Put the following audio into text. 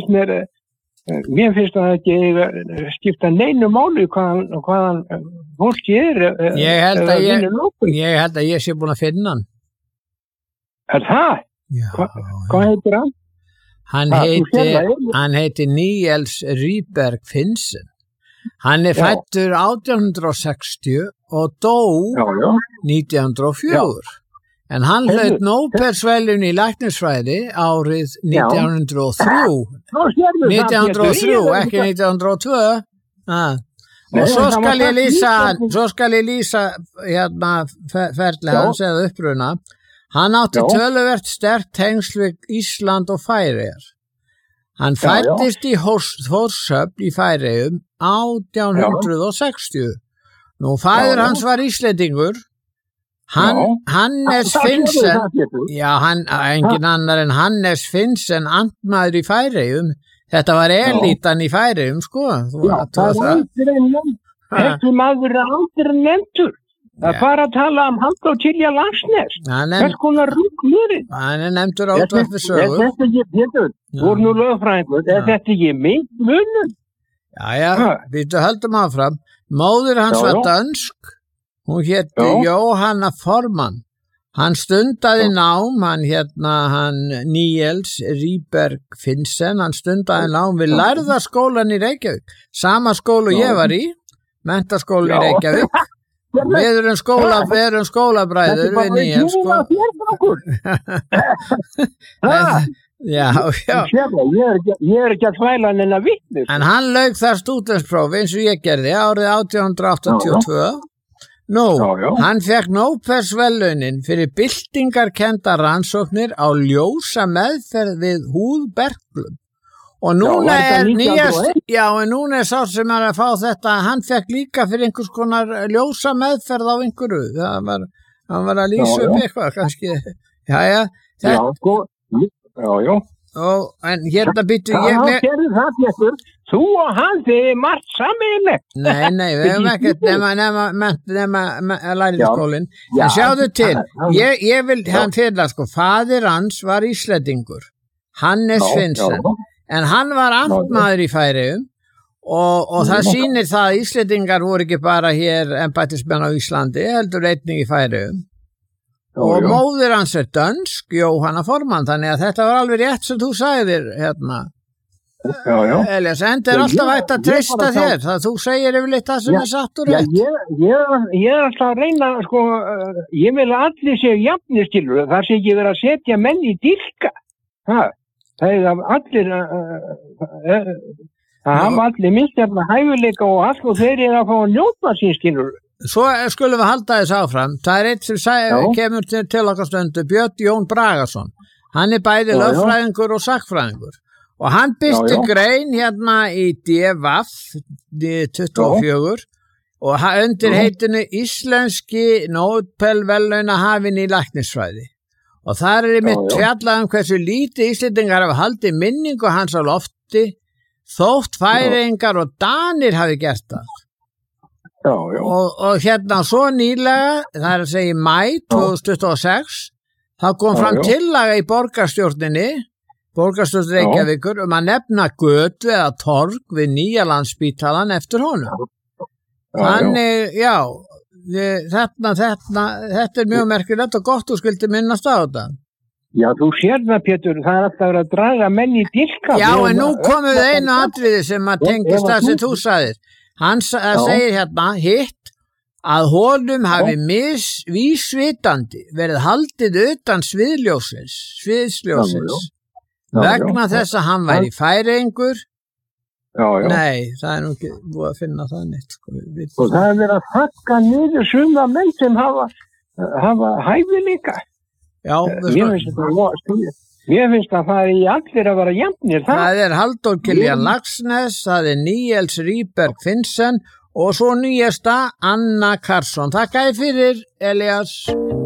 mér finnst það ekki skipta neinu máli hvaðan fólki ég held að ég sé búin að finna hann. Það? Já, hvað heitir hann? Hann heitir Niels Rieberg Finsen. Hann fæddur 1860 og dó 1904. En hann hlaut Nóbelsverðlaun í læknisfræði árið 1903. 1903, ekki 1902. Og svo skal ég lýsa hérna ferli hans eða uppruna. Hann átti töluvert sterkt tengsl við Ísland og Færeyjar. Hann fæddist í Þórshöfn í Færeyjum 1860. Nú fæður hans var Íslendingur. Hannes Finsen, engin annar en Hannes Finsen, amtmaður í Færeyjum. Þetta var elítan í Færeyjum, sko. Það var aldrei maður aldrei nefndur. Það bara að tala Halldór Kiljan Laxness. Hvers konar rugglurinn? Hann nefndur á útvarpi sögu. Þetta ekki, Pétur, voru nú lögfræðingur, þetta ekki mynd munum? Við höldum áfram. Móðir hans var dönsk. Hún hét Jóhanna Forman. Hann stundaði nám, hann Niels Rieberg Finsen, hann stundaði nám við lærðaskólan í Reykjavík. Sama skóla ég var í, menntaskólan í Reykjavík. Við erum skólabræður við Niels, sko. Já. Ég ekki að þvæla hann en að vitni. En hann lauk þar stúdentsprófi eins og ég gerði árið 1882. Hann fekk Nóbelsverðlaunin fyrir byltingarkennda rannsóknir á ljósa meðferð við húðberklum. Og núna núna sá sem að fá þetta, hann fekk líka fyrir einhvers konar ljósa meðferð á einhverju. Hann var að lýsa upp eitthvað, kannski. En hérna býttu þú og hann þið margt sameiginlegt. Nei, við hefum ekkert nema læriskólinn. En sjáðu til, ég vil hann fyrir sko, faðir hans var Íslendingur, Hannes Finsen, en hann var amtmaður í Færeyjum og það sýnir það að Íslendingar voru ekki bara hér embættismenn á Íslandi, heldur einnig í Færeyjum. Og móðir hans dönsk, Jóhanna Forman, þannig að þetta var alveg rétt sem þú sagðir hérna. Elias, enda alltaf hægt að treysta þér, það þú segir yfirleitt það sem satt og rétt. Ég alltaf að reyna, sko, ég vil að allir séu jafnir, skilur, það sé ekki verið að setja menn í dýrka. Það er allir, það hafa allir misjafna hæfileika og allt og þeir eru að fá að njóta sín, skilur. Svo skulum við halda þess áfram. Það eitt sem kemur til okkar stundu, Björn Jón Bragason. Hann bæði lögfræðingur og sagnfræðingur. Og hann birti grein hérna í DVAF 24 og undir heitinu Íslenski Nóbelsverðlaunahafinn í læknisfræði. Og þar mitt fjallað hversu lítið Íslendingar hafa haldið minningu hans á lofti, þótt Færeyingar og Danir hafi gert það. Og hérna svo nýlega, það að segja í maí 2026, þá kom fram tillaga í borgarstjórn Reykjavíkur að nefna götu eða torg við nýja Landspítalann eftir honum. Þannig, þetta mjög merkilegt og gott þú skildi minnast á þetta. Já, þú sér það, Pétur, það alltaf verið að draga menn í dilka. Já, en nú komum við einu atriði sem að tengist það sem þú sagðir. Hann segir hérna hitt að honum hafi vísvitandi verið haldið utan sviðsljósins vegna þess að hann væri Færeyingur. Nei, það nú ekki búið að finna það neitt. Og það verið að þakka niður suma menn sem hafa hæfileika. Já, Mér finnst að það í allir að vera jafnir. Það Halldór Kiljan Laxness, það Niels Rieberg Finsen og svo nýjasta Anna Karlsson. Takk fyrir, Elias.